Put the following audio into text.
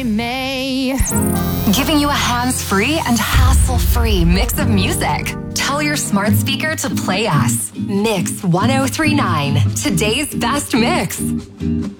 May. Giving you a hands-free and hassle-free mix of music. Tell your smart speaker to play us. Mix 1039, today's best mix.